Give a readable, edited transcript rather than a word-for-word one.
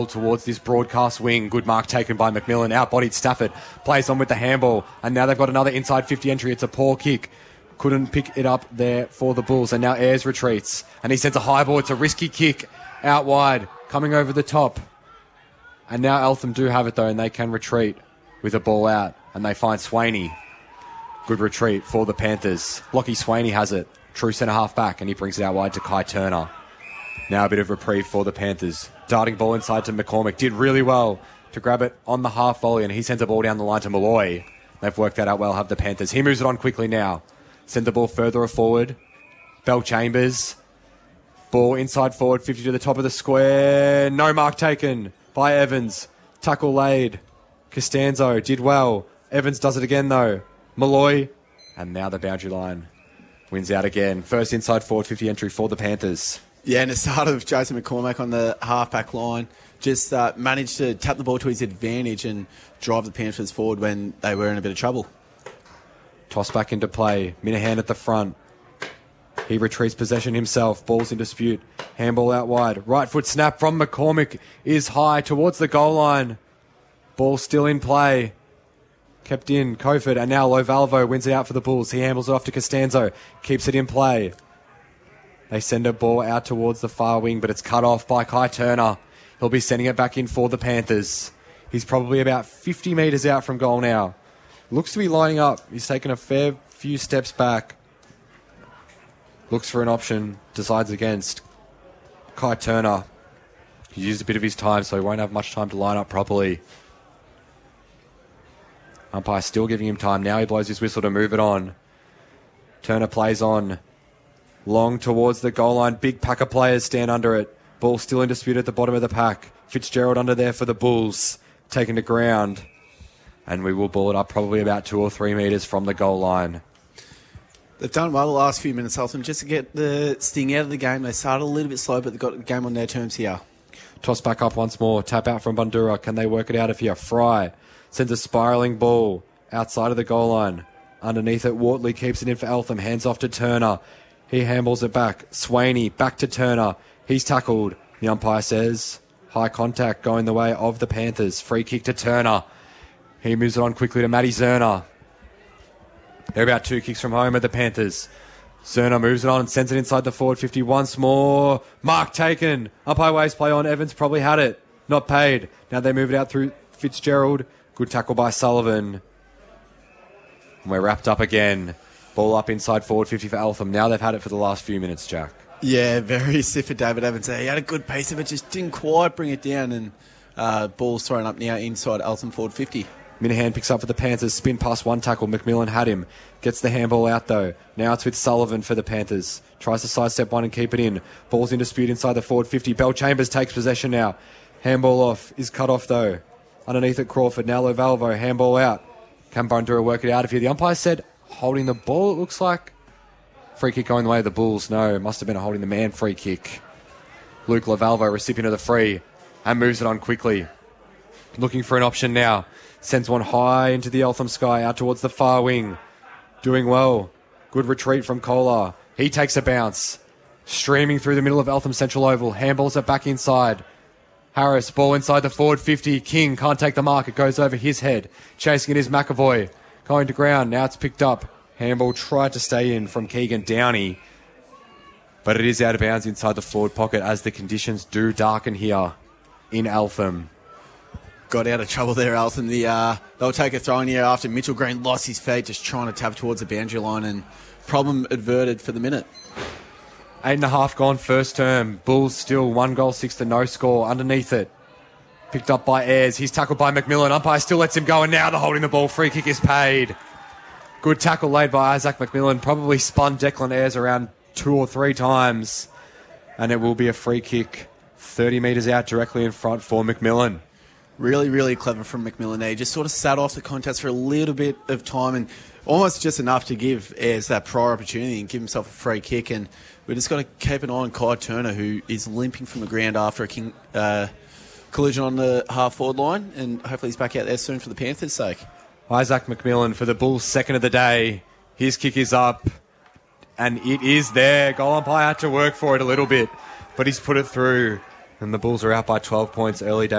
towards this broadcast wing. Good mark taken by McMillan. Outbodied Stafford. Plays on with the handball. And now they've got another inside 50 entry. It's a poor kick. Couldn't pick it up there for the Bulls. And now Ayres retreats. And he sends a high ball. It's a risky kick out wide. Coming over the top. And now Eltham do have it though. And they can retreat with the ball out. And they find Swaney. Good retreat for the Panthers. Lockie Swaney has it. True centre half back. And he brings it out wide to Kai Turner. Now a bit of reprieve for the Panthers. Darting ball inside to McCormick. Did really well to grab it on the half volley, and he sends a ball down the line to Malloy. They've worked that out well, have the Panthers. He moves it on quickly now. Sends the ball further forward. Bell Chambers. Ball inside forward, 50 to the top of the square. No mark taken by Evans. Tackle laid. Costanzo did well. Evans does it again though. Malloy. And now the boundary line wins out again. First inside forward, 50 entry for the Panthers. Yeah, and it started with Jason McCormack on the half-back line. Just managed to tap the ball to his advantage and drive the Panthers forward when they were in a bit of trouble. Toss back into play. Minahan at the front. He retreats possession himself. Ball's in dispute. Handball out wide. Right foot snap from McCormick is high towards the goal line. Ball still in play. Kept in. Kofod, and now Lovalvo wins it out for the Bulls. He handles it off to Costanzo. Keeps it in play. They send a ball out towards the far wing, but it's cut off by Kai Turner. He'll be sending it back in for the Panthers. He's probably about 50 metres out from goal now. Looks to be lining up. He's taken a fair few steps back. Looks for an option. Decides against Kai Turner. He used a bit of his time, so he won't have much time to line up properly. Umpire still giving him time. Now he blows his whistle to move it on. Turner plays on. Long towards the goal line. Big pack of players stand under it. Ball still in dispute at the bottom of the pack. Fitzgerald under there for the Bulls. Taken to ground. And we will ball it up probably about 2 or 3 metres from the goal line. They've done well the last few minutes, Eltham, just to get the sting out of the game. They started a little bit slow, but they've got the game on their terms here. Toss back up once more. Tap out from Bandura. Can they work it out of here? Fry sends a spiralling ball outside of the goal line. Underneath it, Wortley keeps it in for Eltham. Hands off to Turner. He handballs it back. Swaney back to Turner. He's tackled. The umpire says high contact going the way of the Panthers. Free kick to Turner. He moves it on quickly to Matty Zerner. They're about 2 kicks from home at the Panthers. Zerner moves it on and sends it inside the forward 50 once more. Mark taken. Umpire waves play on. Evans probably had it. Not paid. Now they move it out through Fitzgerald. Good tackle by Sullivan. And we're wrapped up again. Ball up inside forward 50 for Eltham. Now they've had it for the last few minutes, Jack. Yeah, very stiff for David Evans. He had a good piece of it, just didn't quite bring it down, and ball's thrown up now inside Eltham forward 50. Minahan picks up for the Panthers. Spin past one tackle. McMillan had him. Gets the handball out though. Now it's with Sullivan for the Panthers. Tries to sidestep one and keep it in. Ball's in dispute inside the forward 50. Bell Chambers takes possession now. Handball off. Is cut off though. Underneath it, Crawford. Now Lovalvo. Handball out. Can Bandura work it out of here? The umpire said holding the ball, it looks like. Free kick going the way of the Bulls. No, it must have been a holding the man free kick. Luke Lovalvo, recipient of the free, and moves it on quickly. Looking for an option now. Sends one high into the Eltham sky, out towards the far wing. Doing well. Good retreat from Kolar. He takes a bounce. Streaming through the middle of Eltham Central Oval. Handballs it back inside. Harris, ball inside the forward 50. King can't take the mark. It goes over his head. Chasing it is McAvoy. Going to ground. Now it's picked up. Handball tried to stay in from Keegan Downey. But it is out of bounds inside the forward pocket as the conditions do darken here in Eltham. Got out of trouble there, Eltham. They'll take a throw in here after Mitchell Green lost his feet, just trying to tap towards the boundary line, and problem averted for the minute. 8.5 gone first term. Bulls still 1 goal, 6 to no score. Underneath it. Picked up by Ayres. He's tackled by McMillan. Umpire still lets him go, and now they're holding the ball. Free kick is paid. Good tackle laid by Isaac McMillan. Probably spun Declan Ayres around 2 or 3 times. And it will be a free kick 30 metres out directly in front for McMillan. Really, really clever from McMillan there. He just sort of sat off the contest for a little bit of time and almost just enough to give Ayres that prior opportunity and give himself a free kick. And we've just got to keep an eye on Kai Turner, who is limping from the ground after a collision on the half-forward line. And hopefully he's back out there soon for the Panthers' sake. Isaac McMillan for the Bulls' second of the day. His kick is up, and it is there. Goal umpire had to work for it a little bit, but he's put it through. And the Bulls are out by 12 points early days.